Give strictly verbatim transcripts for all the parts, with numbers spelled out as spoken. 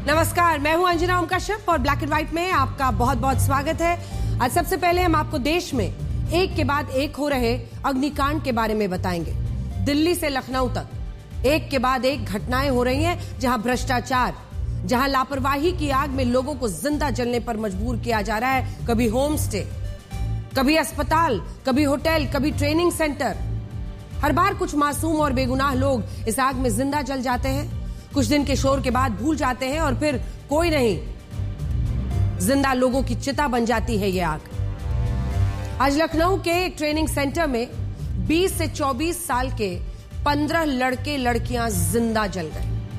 नमस्कार, मैं हूं अंजना ओम कश्यप और ब्लैक एंड व्हाइट में आपका बहुत बहुत स्वागत है। आज सबसे पहले हम आपको देश में एक के बाद एक हो रहे अग्निकांड के बारे में बताएंगे। दिल्ली से लखनऊ तक एक के बाद एक घटनाएं हो रही हैं, जहां भ्रष्टाचार, जहां लापरवाही की आग में लोगों को जिंदा जलने पर मजबूर किया जा रहा है। कभी होम स्टे, कभी अस्पताल, कभी होटल, कभी ट्रेनिंग सेंटर। हर बार कुछ मासूम और बेगुनाह लोग इस आग में जिंदा जल जाते हैं। कुछ दिन के शोर के बाद भूल जाते हैं और फिर कोई नहीं, जिंदा लोगों की चिता बन जाती है ये आग। आज लखनऊ के एक ट्रेनिंग सेंटर में बीस से चौबीस साल के पंद्रह लड़के लड़कियां जिंदा जल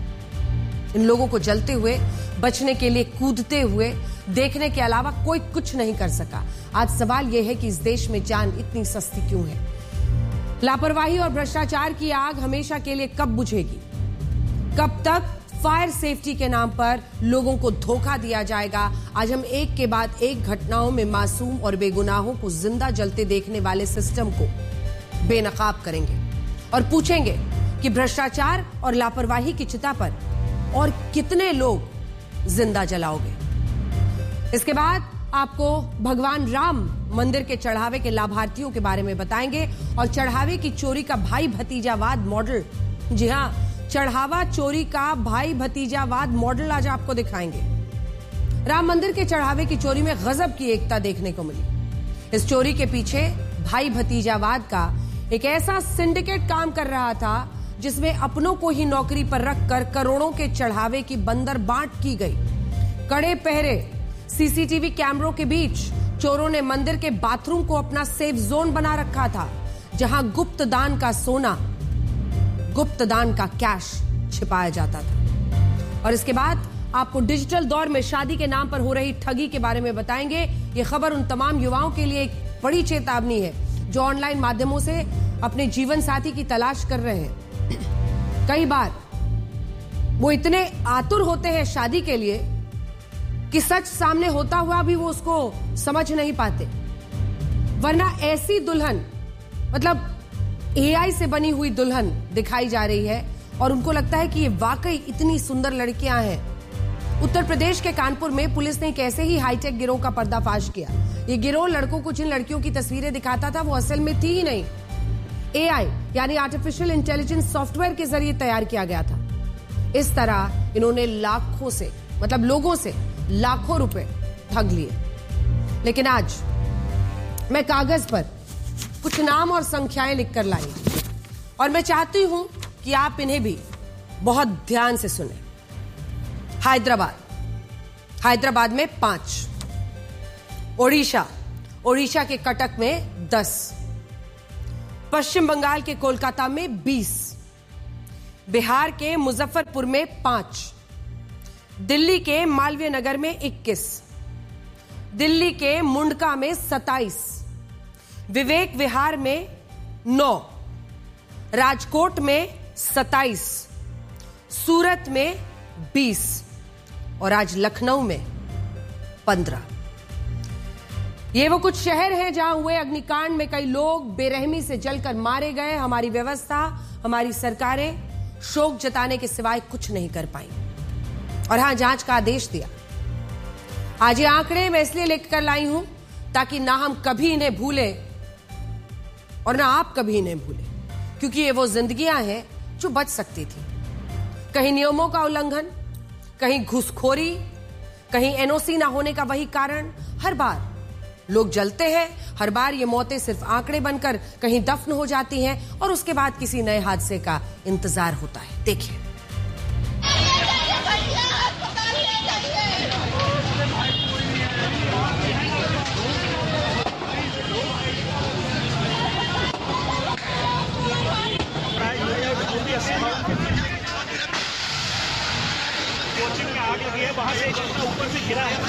गए। इन लोगों को जलते हुए, बचने के लिए कूदते हुए देखने के अलावा कोई कुछ नहीं कर सका। आज सवाल यह है कि इस देश में जान इतनी सस्ती क्यों है? लापरवाही और भ्रष्टाचार की आग हमेशा के लिए कब बुझेगी? कब तक फायर सेफ्टी के नाम पर लोगों को धोखा दिया जाएगा? आज हम एक के बाद एक घटनाओं में मासूम और बेगुनाहों को जिंदा जलते देखने वाले सिस्टम को बेनकाब करेंगे और पूछेंगे कि भ्रष्टाचार और लापरवाही की चिता पर और कितने लोग जिंदा जलाओगे। इसके बाद आपको भगवान राम मंदिर के चढ़ावे के लाभार्थियों के बारे में बताएंगे और चढ़ावे की चोरी का भाई भतीजावाद मॉडल, जी हां, चढ़ावा चोरी का भाई भतीजावाद मॉडल आज आपको दिखाएंगे। राम मंदिर के चढ़ावे की चोरी में गजब की एकता देखने को मिली। इस चोरी के पीछे भाई भतीजावाद का एक ऐसा सिंडिकेट काम कर रहा था जिसमें अपनों को ही नौकरी पर रखकर करोड़ों के चढ़ावे की बंदर बांट की गई। कड़े पहरे, सीसीटीवी कैमरों के बीच चोरों ने मंदिर के बाथरूम को अपना सेफ जोन बना रखा था, जहां गुप्त दान का सोना, गुप्त दान का कैश छिपाया जाता था। और इसके बाद आपको डिजिटल दौर में शादी के नाम पर हो रही ठगी के बारे में बताएंगे। ये खबर उन तमाम युवाओं के लिए एक बड़ी चेतावनी है जो ऑनलाइन माध्यमों से अपने जीवन साथी की तलाश कर रहे हैं। कई बार वो इतने आतुर होते हैं शादी के लिए कि सच सामने होता हुआ भी वो उसको समझ नहीं पाते। वरना ऐसी दुल्हन, मतलब एआई से बनी हुई दुल्हन दिखाई जा रही है और उनको लगता है कि ये वाकई इतनी सुंदर लड़कियां हैं। उत्तर प्रदेश के कानपुर में पुलिस ने एक ऐसे ही हाईटेक गिरोह का पर्दाफाश किया। ये गिरोह लड़कों को जिन लड़कियों की तस्वीरें दिखाता था वो असल में थी ही नहीं, एआई यानी आर्टिफिशियल इंटेलिजेंस सॉफ्टवेयर के जरिए तैयार किया गया था। इस तरह इन्होंने लाखों से, मतलब लोगों से लाखों रुपए ठग लिए। लेकिन आज मैं कागज पर कुछ नाम और संख्याएं लिखकर लाई और मैं चाहती हूं कि आप इन्हें भी बहुत ध्यान से सुने। हैदराबाद, हैदराबाद में पांच, ओडिशा, ओडिशा के कटक में दस, पश्चिम बंगाल के कोलकाता में बीस, बिहार के मुजफ्फरपुर में पांच, दिल्ली के मालवीय नगर में इक्कीस, दिल्ली के मुंडका में सत्ताईस, विवेक विहार में नौ, राजकोट में सत्ताईस, सूरत में बीस और आज लखनऊ में पंद्रह। ये वो कुछ शहर हैं जहां हुए अग्निकांड में कई लोग बेरहमी से जलकर मारे गए। हमारी व्यवस्था, हमारी सरकारें शोक जताने के सिवाय कुछ नहीं कर पाई और हां, जांच का आदेश दिया। आज ये आंकड़े मैं इसलिए लेकर लाई हूं ताकि ना हम कभी इन्हें भूलें और ना आप कभी इन्हें भूलें, क्योंकि ये वो जिंदगियां हैं जो बच सकती थी। कहीं नियमों का उल्लंघन, कहीं घुसखोरी, कहीं एनओसी ना होने का वही कारण। हर बार लोग जलते हैं, हर बार ये मौतें सिर्फ आंकड़े बनकर कहीं दफन हो जाती हैं और उसके बाद किसी नए हादसे का इंतजार होता है। देखिए, कोचिंग में आग लगी है, वहां से ऊपर से गिरा है।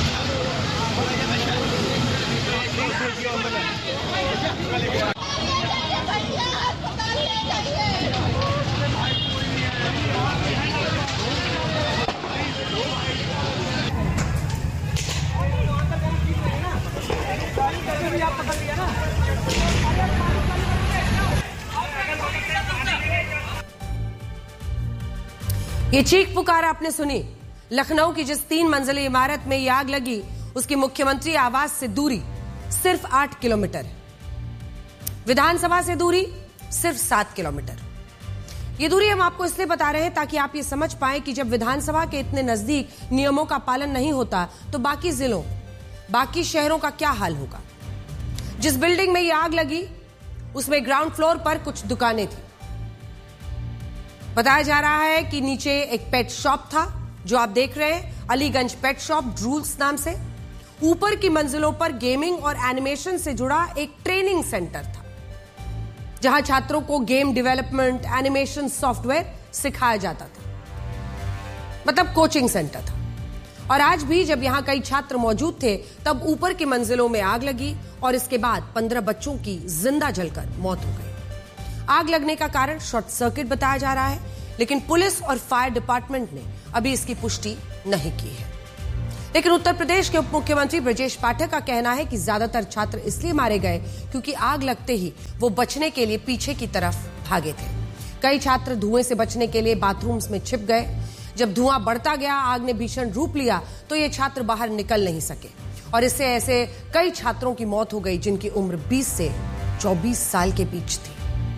ये चीख पुकार आपने सुनी, लखनऊ की जिस तीन मंजिली इमारत में यह आग लगी उसकी मुख्यमंत्री आवास से दूरी सिर्फ आठ किलोमीटर है, विधानसभा से दूरी सिर्फ सात किलोमीटर। ये दूरी हम आपको इसलिए बता रहे हैं ताकि आप ये समझ पाएं कि जब विधानसभा के इतने नजदीक नियमों का पालन नहीं होता तो बाकी जिलों, बाकी शहरों का क्या हाल होगा। जिस बिल्डिंग में ये आग लगी उसमें ग्राउंड फ्लोर पर कुछ दुकानें थी। बताया जा रहा है कि नीचे एक पेट शॉप था जो आप देख रहे हैं, अलीगंज पेट शॉप ड्रूल्स नाम से। ऊपर की मंजिलों पर गेमिंग और एनिमेशन से जुड़ा एक ट्रेनिंग सेंटर था जहां छात्रों को गेम डेवलपमेंट, एनिमेशन सॉफ्टवेयर सिखाया जाता था, मतलब कोचिंग सेंटर था। और आज भी जब यहां कई छात्र मौजूद थे तब ऊपर की मंजिलों में आग लगी और इसके बाद पंद्रह बच्चों की जिंदा जलकर मौत हो गई। आग लगने का कारण शॉर्ट सर्किट बताया जा रहा है, लेकिन पुलिस और फायर डिपार्टमेंट ने अभी इसकी पुष्टि नहीं की है। लेकिन उत्तर प्रदेश के उप मुख्यमंत्री ब्रजेश पाठक का कहना है कि ज्यादातर छात्र इसलिए मारे गए क्योंकि आग लगते ही वो बचने के लिए पीछे की तरफ भागे थे। कई छात्र धुएं से बचने के लिए बाथरूम्स में छिप गए। जब धुआं बढ़ता गया, आग ने भीषण रूप लिया तो ये छात्र बाहर निकल नहीं सके और इससे ऐसे कई छात्रों की मौत हो गई जिनकी उम्र बीस से चौबीस साल के बीच थी।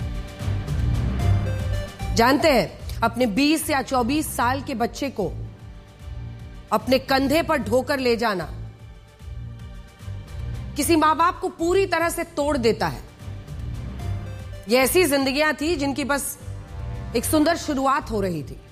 जानते हैं, अपने बीस या चौबीस साल के बच्चे को अपने कंधे पर ढोकर ले जाना किसी मां बाप को पूरी तरह से तोड़ देता है। ये ऐसी जिंदगियां थी जिनकी बस एक सुंदर शुरुआत हो रही थी।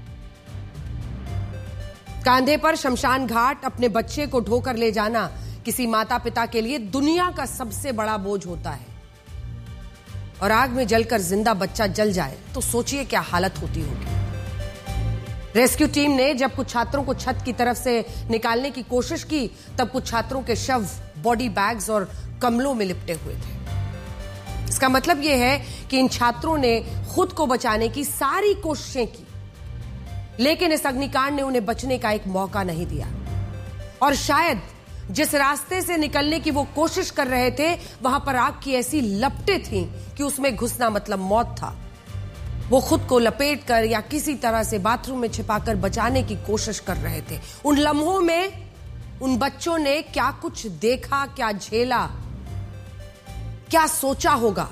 कंधे पर शमशान घाट अपने बच्चे को ढोकर ले जाना किसी माता पिता के लिए दुनिया का सबसे बड़ा बोझ होता है। और आग में जलकर जिंदा बच्चा जल जाए तो सोचिए क्या हालत होती होगी। रेस्क्यू टीम ने जब कुछ छात्रों को छत की तरफ से निकालने की कोशिश की तब कुछ छात्रों के शव बॉडी बैग्स और कम्बलों में लिपटे हुए थे। इसका मतलब यह है कि इन छात्रों ने खुद को बचाने की सारी कोशिशें की, लेकिन इस अग्निकांड ने उन्हें बचने का एक मौका नहीं दिया। और शायद जिस रास्ते से निकलने की वो कोशिश कर रहे थे वहां पर आग की ऐसी लपटें थीं कि उसमें घुसना मतलब मौत था। वो खुद को लपेट कर या किसी तरह से बाथरूम में छिपाकर बचाने की कोशिश कर रहे थे। उन लम्हों में उन बच्चों ने क्या कुछ देखा, क्या झेला, क्या सोचा होगा,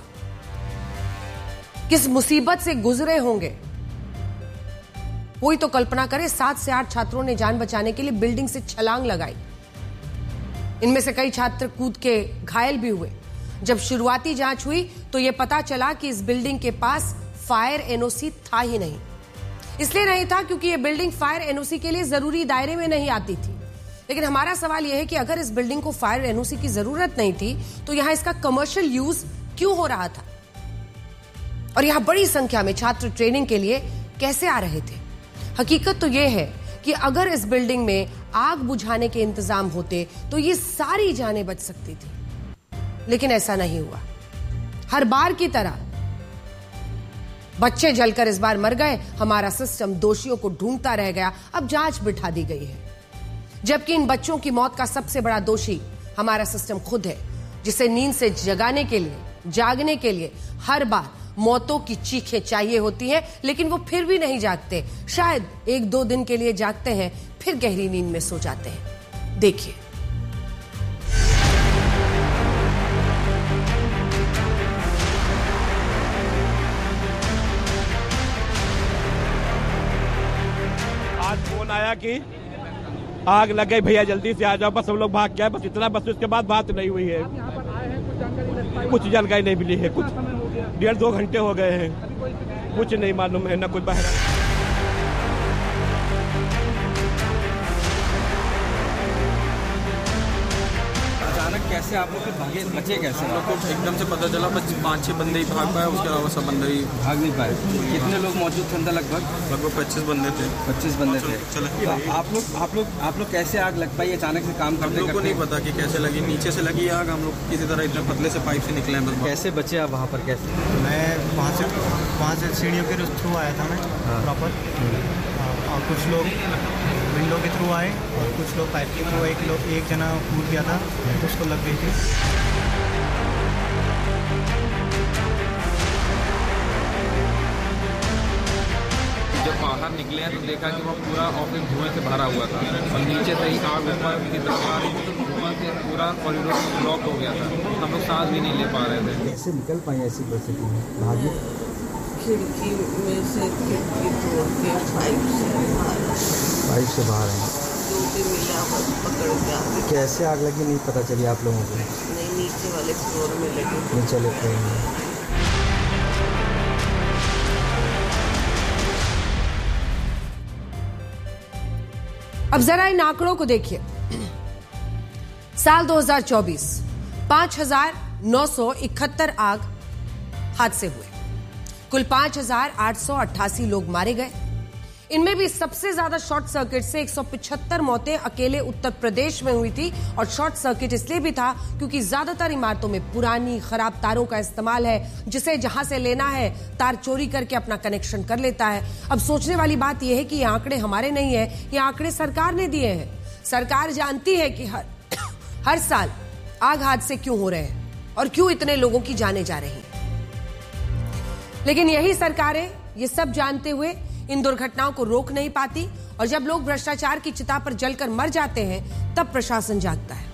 किस मुसीबत से गुजरे होंगे। कोई तो कल्पना करे, सात से आठ छात्रों ने जान बचाने के लिए बिल्डिंग से छलांग लगाई। इनमें से कई छात्र कूद के घायल भी हुए। जब शुरुआती जांच हुई तो यह पता चला कि इस बिल्डिंग के पास फायर एनओसी था ही नहीं। इसलिए नहीं था क्योंकि यह बिल्डिंग फायर एनओसी के लिए जरूरी दायरे में नहीं आती थी। लेकिन हमारा सवाल यह है कि अगर इस बिल्डिंग को फायर एनओसी की जरूरत नहीं थी तो यहां इसका कमर्शियल यूज क्यों हो रहा था? और यहां बड़ी संख्या में छात्र ट्रेनिंग के लिए कैसे आ रहे थे? हकीकत तो यह है कि अगर इस बिल्डिंग में आग बुझाने के इंतजाम होते तो ये सारी जानें बच सकती थी, लेकिन ऐसा नहीं हुआ। हर बार की तरह बच्चे जलकर इस बार मर गए। हमारा सिस्टम दोषियों को ढूंढता रह गया। अब जांच बिठा दी गई है, जबकि इन बच्चों की मौत का सबसे बड़ा दोषी हमारा सिस्टम खुद है, जिसे नींद से जगाने के लिए, जागने के लिए हर बार मौतों की चीखें चाहिए होती हैं, लेकिन वो फिर भी नहीं जागते। शायद एक दो दिन के लिए जागते हैं, फिर गहरी नींद में सो जाते हैं। देखिए, आज फोन आया कि आग लग गई, भैया जल्दी से आ जाओ। बस सब लोग भाग गए, बस इतना। बस उसके बाद बात नहीं हुई है, कुछ जानकारी नहीं मिली है। कुछ डेढ़ दो घंटे हो गए हैं, कुछ नहीं मालूम है, ना कोई बहरा। कैसे आप लोग भागे, बचे कैसे? हम लोग को एकदम से पता चला, बस पाँच छह बंदे ही भाग पाए, उसके अलावा सब बंदे ही भाग नहीं पाए। कितने लोग मौजूद थे अंदर? लगभग लगभग पच्चीस बंदे थे। पच्चीस बंदे थे। तो आप लोग आप लोग आप लोग कैसे आग लग पाई अचानक से? काम करते करते? नहीं पता कि कैसे लगी, नीचे से लगी आग। हम लोग किसी तरह इतने पतले से पाइप से निकले हैं। बस कैसे बचे आप वहाँ पर? कैसे? मैं वहाँ से वहाँ से सीढ़ियों के थ्रू आया था मैं प्रॉपर, और कुछ लोग विंडो के थ्रू आए और कुछ लोग पाइप के थ्रू। एक लोग एक जना कूद गया था, उसको लग गई थी। जब बाहर बाहर निकले हैं तो देखा कि वो पूरा ऑफिस धुएं से भरा हुआ था और नीचे से ही आग ऊपर की तरफ आ रही थी तो धुआं से पूरा कॉरिडोर ब्लॉक हो गया था। हम लोग सांस भी नहीं ले पा रहे थे। कैसे निकल पाए ऐसी परिस्थिति में? भागी खिड़की में से खिड़की तोड़ के पाइप से बाहर पाइप से बाहर आए। जो भी मिला बस पकड़ के आ गए। कैसे आग लगी नहीं पता चली आप लोगों को? नहीं, नीचे वाले फ्लोर में लगी। नीचे वाले फ्लोर में। अब जरा इन आंकड़ों को देखिए। साल दो हज़ार चौबीस पांच हजार नौ सौ इकहत्तर आग हादसे हुए, कुल पांच हजार आठ सौ अट्ठासी लोग मारे गए। इनमें भी सबसे ज्यादा शॉर्ट सर्किट से एक सौ पचहत्तर मौतें अकेले उत्तर प्रदेश में हुई थी। और शॉर्ट सर्किट इसलिए भी था क्योंकि ज्यादातर इमारतों में पुरानी खराब तारों का इस्तेमाल है, जिसे जहां से लेना है तार चोरी करके अपना कनेक्शन कर लेता है। अब सोचने वाली बात यह है कि ये आंकड़े हमारे नहीं है, ये आंकड़े सरकार ने दिए हैं। सरकार जानती है कि हर हर साल आग हादसे क्यों हो रहे हैं और क्यों इतने लोगों की जानें जा रही हैं, लेकिन यही सरकारें ये सब जानते हुए इन दुर्घटनाओं को रोक नहीं पाती। और जब लोग भ्रष्टाचार की चिता पर जलकर मर जाते हैं तब प्रशासन जागता है।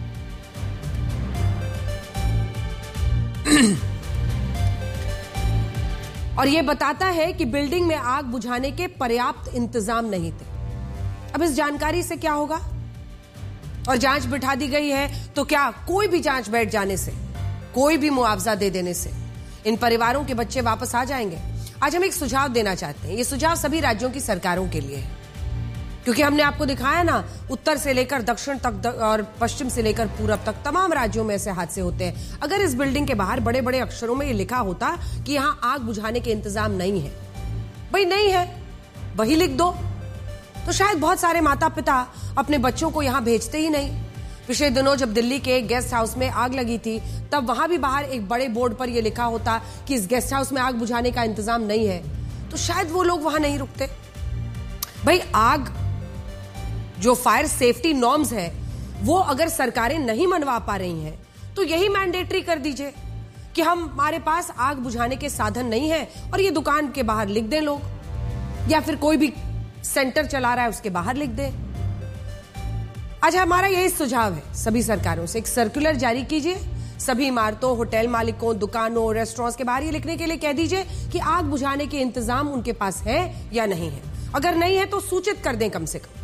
और यह बताता है कि बिल्डिंग में आग बुझाने के पर्याप्त इंतजाम नहीं थे। अब इस जानकारी से क्या होगा? और जांच बिठा दी गई है तो क्या कोई भी जांच बैठ जाने से, कोई भी मुआवजा दे देने से इन परिवारों के बच्चे वापस आ जाएंगे? आज हम एक सुझाव देना चाहते हैं। ये सुझाव सभी राज्यों की सरकारों के लिए है, क्योंकि हमने आपको दिखाया ना, उत्तर से लेकर दक्षिण तक और पश्चिम से लेकर पूरब तक तमाम राज्यों में ऐसे हादसे होते हैं। अगर इस बिल्डिंग के बाहर बड़े बड़े अक्षरों में ये लिखा होता कि यहां आग बुझाने के इंतजाम नहीं है, भाई नहीं है वही लिख दो, तो शायद बहुत सारे माता पिता अपने बच्चों को यहां भेजते ही नहीं। पिछले दिनों जब दिल्ली के एक गेस्ट हाउस में आग लगी थी, तब वहां भी बाहर एक बड़े बोर्ड पर यह लिखा होता कि इस गेस्ट हाउस में आग बुझाने का इंतजाम नहीं है, तो शायद वो लोग वहां नहीं रुकते। भाई आग जो फायर सेफ्टी नॉर्म्स है वो अगर सरकारें नहीं मनवा पा रही हैं तो यही मैंडेटरी कर दीजिए कि हम हमारे पास आग बुझाने के साधन नहीं है और ये दुकान के बाहर लिख दें लोग, या फिर कोई भी सेंटर चला रहा है उसके बाहर लिख दें। आज हमारा यही सुझाव है सभी सरकारों से, एक सर्कुलर जारी कीजिए, सभी इमारतों, होटल मालिकों, दुकानों, रेस्टोरेंट्स के बाहर ये लिखने के लिए कह दीजिए कि आग बुझाने के इंतजाम उनके पास है या नहीं है। अगर नहीं है तो सूचित कर दें कम से कम।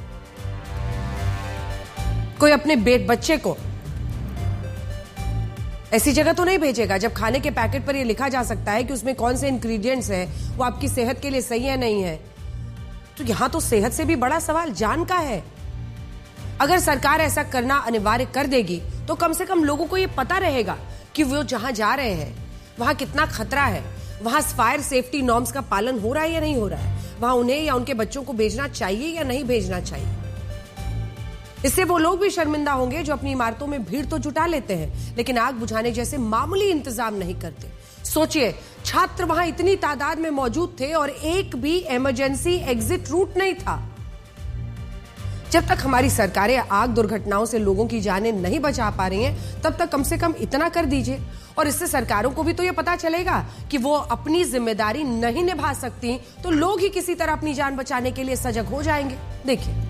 कोई अपने बेट बच्चे को ऐसी जगह तो नहीं भेजेगा जब खाने के पैकेट पर यह लिखा जा सकता है कि उसमें कौन से इंग्रेडिएंट्स हैं, वो आपकी सेहत के लिए सही है नहीं है। तो यहां तो सेहत से भी बड़ा सवाल जान का है। अगर सरकार ऐसा करना अनिवार्य कर देगी तो कम से कम लोगों को यह पता रहेगा कि वो जहां जा रहे हैं वहां कितना खतरा है, वहां फायर सेफ्टी नॉर्म्स का पालन हो रहा है या नहीं हो रहा है, वहां उन्हें या उनके बच्चों को भेजना चाहिए या नहीं भेजना चाहिए। इससे वो लोग भी शर्मिंदा होंगे जो अपनी इमारतों में भीड़ तो जुटा लेते हैं लेकिन आग बुझाने जैसे मामूली इंतजाम नहीं करते। सोचिए, छात्र वहां इतनी तादाद में मौजूद थे और एक भी इमरजेंसी एग्जिट रूट नहीं था। जब तक हमारी सरकारें आग दुर्घटनाओं से लोगों की जानें नहीं बचा पा रही हैं, तब तक कम से कम इतना कर दीजिए। और इससे सरकारों को भी तो यह पता चलेगा कि वो अपनी जिम्मेदारी नहीं निभा सकती, तो लोग ही किसी तरह अपनी जान बचाने के लिए सजग हो जाएंगे। देखिए,